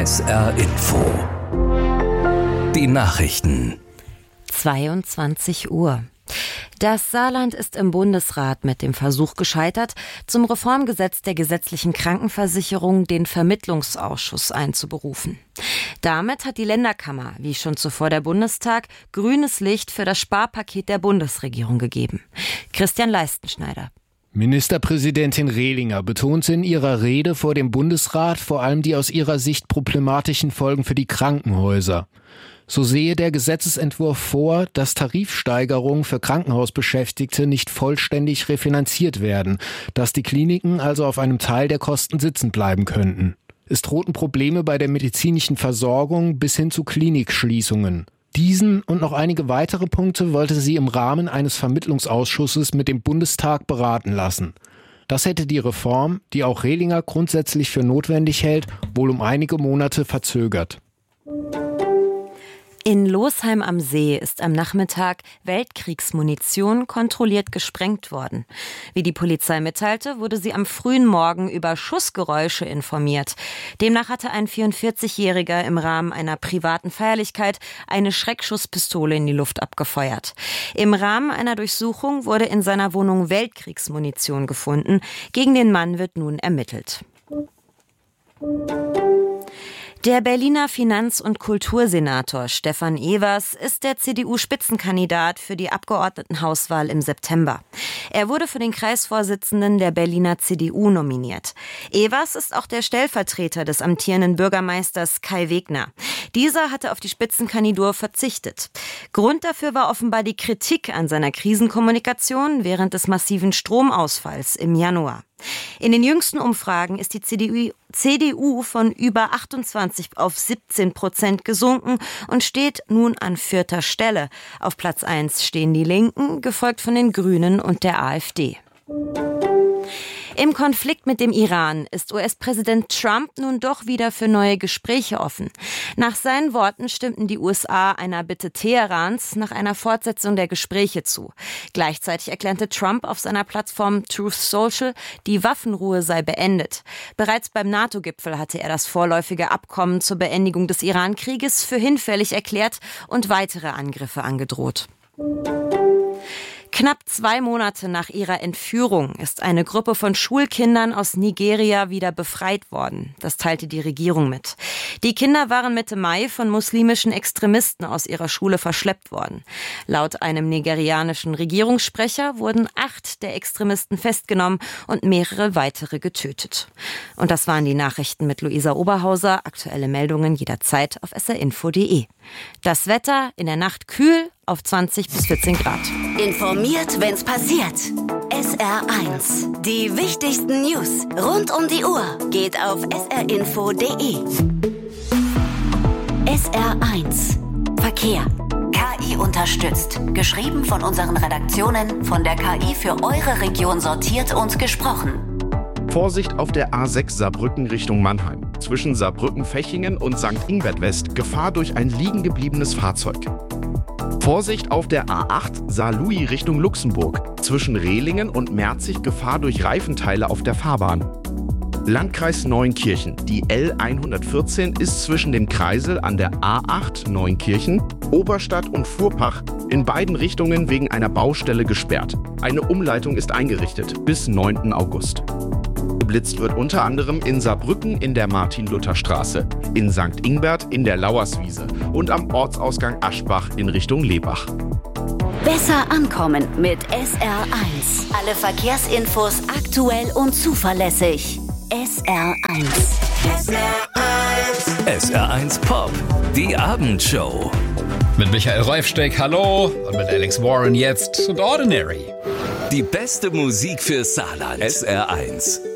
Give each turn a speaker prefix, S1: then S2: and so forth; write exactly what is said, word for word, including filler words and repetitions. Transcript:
S1: S R Info. Die Nachrichten.
S2: zweiundzwanzig Uhr. Das Saarland ist im Bundesrat mit dem Versuch gescheitert, zum Reformgesetz der gesetzlichen Krankenversicherung den Vermittlungsausschuss einzuberufen. Damit hat die Länderkammer, wie schon zuvor der Bundestag, grünes Licht für das Sparpaket der Bundesregierung gegeben. Christian Leistenschneider.
S3: Ministerpräsidentin Rehlinger betonte in ihrer Rede vor dem Bundesrat vor allem die aus ihrer Sicht problematischen Folgen für die Krankenhäuser. So sehe der Gesetzesentwurf vor, dass Tarifsteigerungen für Krankenhausbeschäftigte nicht vollständig refinanziert werden, dass die Kliniken also auf einem Teil der Kosten sitzen bleiben könnten. Es drohten Probleme bei der medizinischen Versorgung bis hin zu Klinikschließungen. Diesen und noch einige weitere Punkte wollte sie im Rahmen eines Vermittlungsausschusses mit dem Bundestag beraten lassen. Das hätte die Reform, die auch Rehlinger grundsätzlich für notwendig hält, wohl um einige Monate verzögert.
S2: In Losheim am See ist am Nachmittag Weltkriegsmunition kontrolliert gesprengt worden. Wie die Polizei mitteilte, wurde sie am frühen Morgen über Schussgeräusche informiert. Demnach hatte ein vierundvierzigjähriger im Rahmen einer privaten Feierlichkeit eine Schreckschusspistole in die Luft abgefeuert. Im Rahmen einer Durchsuchung wurde in seiner Wohnung Weltkriegsmunition gefunden. Gegen den Mann wird nun ermittelt. Der Berliner Finanz- und Kultursenator Stefan Evers ist der C D U-Spitzenkandidat für die Abgeordnetenhauswahl im September. Er wurde für den Kreisvorsitzenden der Berliner C D U nominiert. Evers ist auch der Stellvertreter des amtierenden Bürgermeisters Kai Wegner. Dieser hatte auf die Spitzenkandidatur verzichtet. Grund dafür war offenbar die Kritik an seiner Krisenkommunikation während des massiven Stromausfalls im Januar. In den jüngsten Umfragen ist die C D U von über achtundzwanzig auf siebzehn Prozent gesunken und steht nun an vierter Stelle. Auf Platz eins stehen die Linken, gefolgt von den Grünen und der AfD. Im Konflikt mit dem Iran ist U S-Präsident Trump nun doch wieder für neue Gespräche offen. Nach seinen Worten stimmten die U S A einer Bitte Teherans nach einer Fortsetzung der Gespräche zu. Gleichzeitig erklärte Trump auf seiner Plattform Truth Social, die Waffenruhe sei beendet. Bereits beim NATO-Gipfel hatte er das vorläufige Abkommen zur Beendigung des Iran-Krieges für hinfällig erklärt und weitere Angriffe angedroht. Knapp zwei Monate nach ihrer Entführung ist eine Gruppe von Schulkindern aus Nigeria wieder befreit worden. Das teilte die Regierung mit. Die Kinder waren Mitte Mai von muslimischen Extremisten aus ihrer Schule verschleppt worden. Laut einem nigerianischen Regierungssprecher wurden acht der Extremisten festgenommen und mehrere weitere getötet. Und das waren die Nachrichten mit Luisa Oberhauser. Aktuelle Meldungen jederzeit auf s r info punkt d e. Das Wetter in der Nacht kühl auf zwanzig bis vierzehn Grad.
S4: Informiert, wenn's passiert. S R eins. Die wichtigsten News rund um die Uhr geht auf s r info punkt d e. S R eins. Verkehr. K I unterstützt. Geschrieben von unseren Redaktionen, von der K I für eure Region sortiert und gesprochen.
S5: Vorsicht auf der A sechs Saarbrücken Richtung Mannheim. Zwischen Saarbrücken-Fechingen und Sankt Ingbert West Gefahr durch ein liegen gebliebenes Fahrzeug. Vorsicht auf der A acht Saarlouis Richtung Luxemburg. Zwischen Rehlingen und Merzig Gefahr durch Reifenteile auf der Fahrbahn. Landkreis Neunkirchen. Die L hundertvierzehn ist zwischen dem Kreisel an der A acht Neunkirchen, Oberstadt und Fuhrpach in beiden Richtungen wegen einer Baustelle gesperrt. Eine Umleitung ist eingerichtet bis neunten August. Geblitzt wird unter anderem in Saarbrücken in der Martin-Luther-Straße, in Sankt Ingbert in der Lauerswiese und am Ortsausgang Aschbach in Richtung Lebach.
S4: Besser ankommen mit S R eins. Alle Verkehrsinfos aktuell und zuverlässig. S R eins.
S1: S R eins. S R eins Pop. Die Abendshow.
S6: Mit Michael Reufsteck, hallo. Und mit Alex Warren jetzt und Ordinary.
S1: Die beste Musik für Saarland. S R eins.